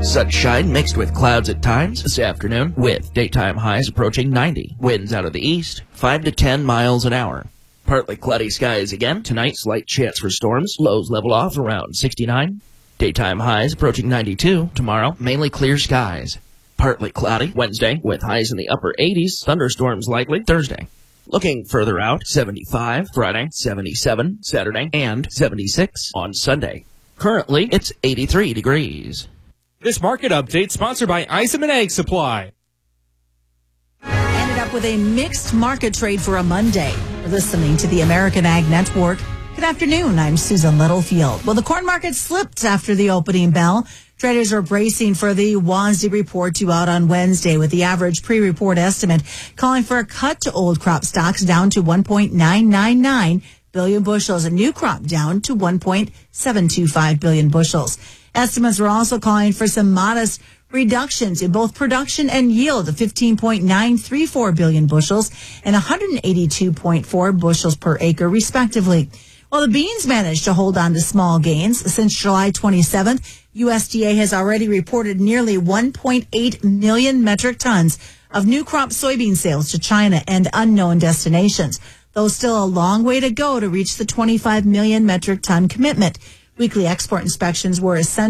Sunshine mixed with clouds at times this afternoon, with daytime highs approaching 90. Winds out of the east, 5 to 10 miles an hour. Partly cloudy skies again. Tonight, slight chance for storms. Lows level off around 69. Daytime highs approaching 92. Tomorrow, mainly clear skies. Partly cloudy Wednesday with highs in the upper 80s. Thunderstorms likely Thursday. Looking further out, 75 Friday, 77 Saturday, and 76 on Sunday. Currently, it's 83 degrees. This market update sponsored by Iseman Egg Supply. Ended up with a mixed market trade for a Monday. You're listening to the American Ag Network. Good afternoon. I'm Susan Littlefield. Well, the corn market slipped after the opening bell. Traders are bracing for the WASDE report due out on Wednesday, with the average pre-report estimate calling for a cut to old crop stocks down to 1.999 billion bushels, a new crop down to 1.725 billion bushels. Estimates are also calling for some modest reductions in both production and yield of 15.934 billion bushels and 182.4 bushels per acre, respectively. Well, the beans managed to hold on to small gains. Since July 27th, USDA has already reported nearly 1.8 million metric tons of new crop soybean sales to China and unknown destinations, though still a long way to go to reach the 25 million metric ton commitment. Weekly export inspections were essential